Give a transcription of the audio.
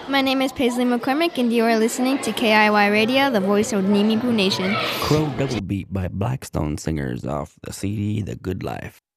My name is Paisley McCormick, and you are listening to KIY Radio, the voice of Nimi Boo Nation. Crow Double Beat by Blackstone Singers off the CD The Good Life.